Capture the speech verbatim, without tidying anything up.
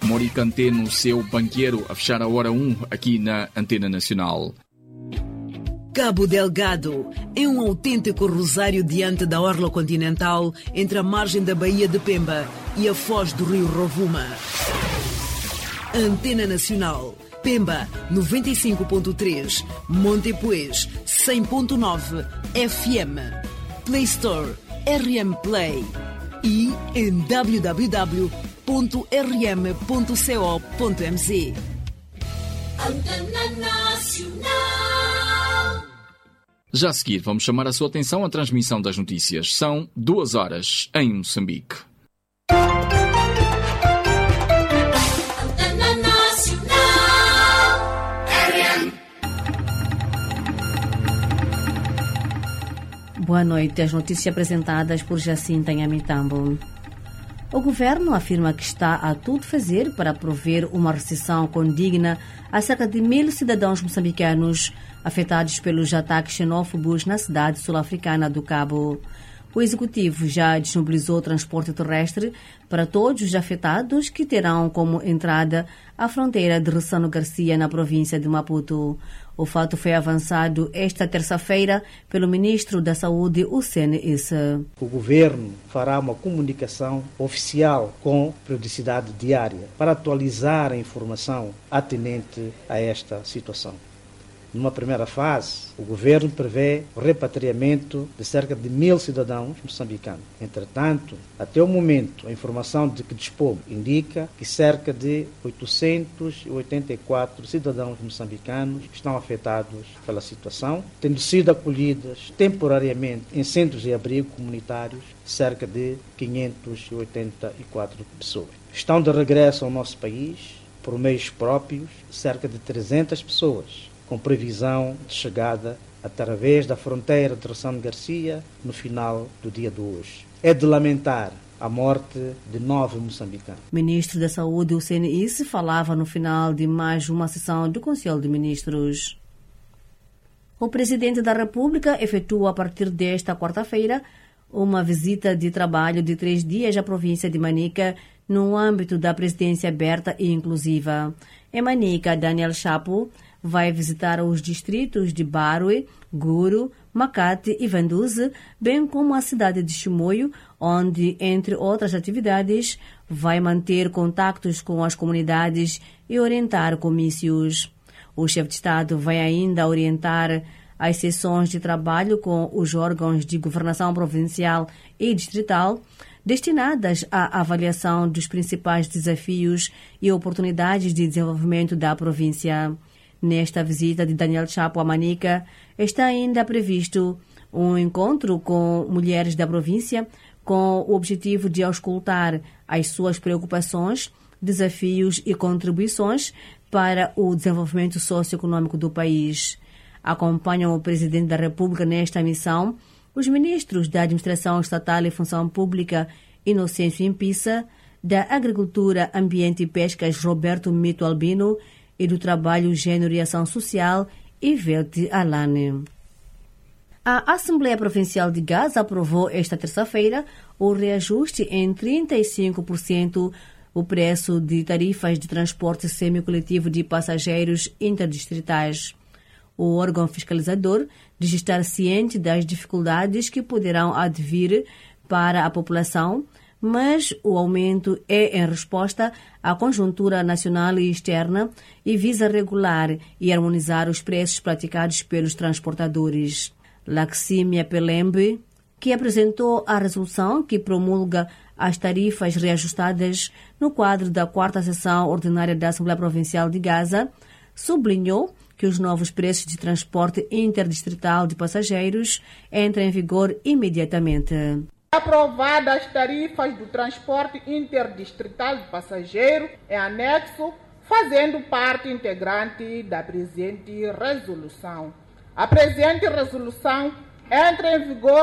Morica Antena, o seu banqueiro, a fechar a hora um aqui na Antena Nacional. Cabo Delgado é um autêntico rosário diante da orla continental entre a margem da Baía de Pemba e a foz do rio Rovuma. Antena Nacional, Pemba noventa e cinco ponto três, Montepuez cem ponto nove F M, Play Store, R M Play e em w w w ponto r m ponto co ponto m z. Antena Nacional. Já a seguir, vamos chamar a sua atenção à transmissão das notícias. São duas horas em Moçambique. Antena Nacional. R M. Boa noite. As notícias apresentadas por Jacinta Nhamitambo. O governo afirma que está a tudo fazer para prover uma recepção condigna a cerca de mil cidadãos moçambicanos afetados pelos ataques xenófobos na cidade sul-africana do Cabo. O executivo já disponibilizou transporte terrestre para todos os afetados, que terão como entrada a fronteira de Ressano Garcia, na província de Maputo. O fato foi avançado esta terça-feira pelo ministro da Saúde, Hussein Issa. O governo fará uma comunicação oficial com periodicidade diária para atualizar a informação atinente a esta situação. Numa primeira fase, o governo prevê o repatriamento de cerca de mil cidadãos moçambicanos. Entretanto, até o momento, a informação de que dispomos indica que cerca de oitocentos e oitenta e quatro cidadãos moçambicanos estão afetados pela situação, tendo sido acolhidos temporariamente em centros de abrigo comunitários cerca de quinhentas e oitenta e quatro pessoas. Estão de regresso ao nosso país, por meios próprios, cerca de trezentas pessoas, com previsão de chegada através da fronteira de Ressano Garcia no final do dia de hoje. É de lamentar a morte de nove moçambicanos. O ministro da Saúde, Hussein Issa, falava no final de mais uma sessão do Conselho de Ministros. O presidente da República efetua a partir desta quarta-feira uma visita de trabalho de três dias à província de Manica, no âmbito da presidência aberta e inclusiva. Em Manica, Daniel Chapo vai visitar os distritos de Barue, Guru, Makati e Vanduze, bem como a cidade de Chimoio, onde, entre outras atividades, vai manter contactos com as comunidades e orientar comícios. O chefe de Estado vai ainda orientar as sessões de trabalho com os órgãos de governação provincial e distrital, destinadas à avaliação dos principais desafios e oportunidades de desenvolvimento da província. Nesta visita de Daniel Chapo a Manica, está ainda previsto um encontro com mulheres da província com o objetivo de auscultar as suas preocupações, desafios e contribuições para o desenvolvimento socioeconômico do país. Acompanham o Presidente da República nesta missão os ministros da Administração Estatal e Função Pública, Inocêncio Impissa, da Agricultura, Ambiente e Pescas, Roberto Mito Albino, e do Trabalho, Gênero e Ação Social, Ivete Alane. A Assembleia Provincial de Gaza aprovou esta terça-feira o reajuste em trinta e cinco por cento o preço de tarifas de transporte semicoletivo de passageiros interdistritais. O órgão fiscalizador diz estar ciente das dificuldades que poderão advir para a população, mas o aumento é em resposta à conjuntura nacional e externa e visa regular e harmonizar os preços praticados pelos transportadores. Laximia Pelembe, que apresentou a resolução que promulga as tarifas reajustadas no quadro da quarta sessão ordinária da Assembleia Provincial de Gaza, sublinhou que os novos preços de transporte interdistrital de passageiros entram em vigor imediatamente. Aprovadas as tarifas do transporte interdistrital de passageiro em anexo, fazendo parte integrante da presente resolução. A presente resolução entra em vigor